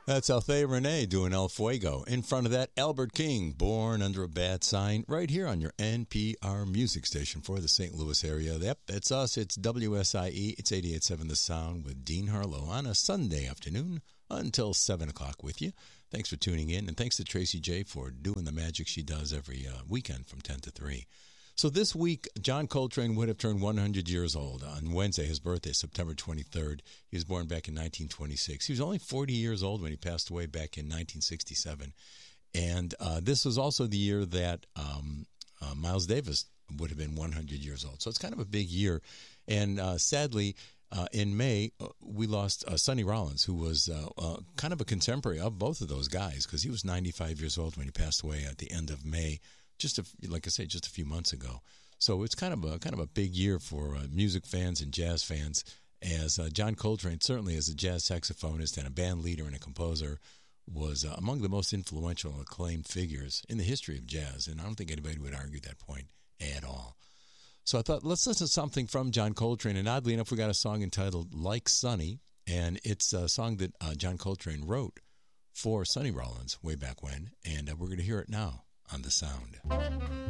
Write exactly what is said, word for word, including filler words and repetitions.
That's Althea Renee doing El Fuego. In front of that, Albert King, Born Under a Bad Sign, right here on your N P R music station for the Saint Louis area. Yep, it's us. It's W S I E. It's eighty-eight point seven The Sound with Dean Harlow on a Sunday afternoon until seven o'clock with you. Thanks for tuning in, and thanks to Tracy J for doing the magic she does every uh, weekend from ten to three. So this week, John Coltrane would have turned one hundred years old on Wednesday, his birthday, September twenty-third. He was born back in nineteen twenty-six. He was only forty years old when he passed away back in nineteen sixty-seven. And uh, this was also the year that um, uh, Miles Davis would have been one hundred years old. So it's kind of a big year. And uh, sadly, uh, in May, uh, we lost uh, Sonny Rollins, who was uh, uh, kind of a contemporary of both of those guys, because he was ninety-five years old when he passed away at the end of May. Just a, like I say, just a few months ago. So it's kind of a kind of a big year for uh, music fans and jazz fans, as uh, John Coltrane, certainly as a jazz saxophonist and a band leader and a composer, was uh, among the most influential and acclaimed figures in the history of jazz. And I don't think anybody would argue that point at all. So I thought, let's listen to something from John Coltrane. And oddly enough, we got a song entitled Like Sonny, and it's a song that uh, John Coltrane wrote for Sonny Rollins way back when. And uh, we're going to hear it now on The Sound.